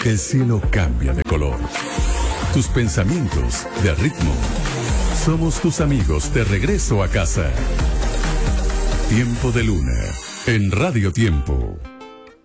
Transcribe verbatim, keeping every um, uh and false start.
El cielo cambia de color. Tus pensamientos de ritmo. Somos tus amigos de regreso a casa. Tiempo de Luna en Radio Tiempo.